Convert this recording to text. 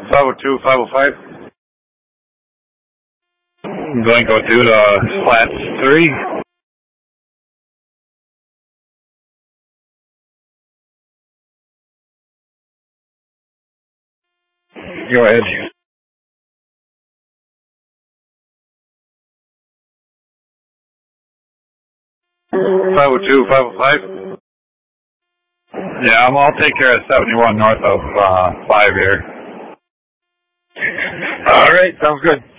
502, 505. Blanco 2 to Slats 3. Go ahead. 502, 505. Yeah, I'll take care of 71 north of 5 here. All right, sounds good.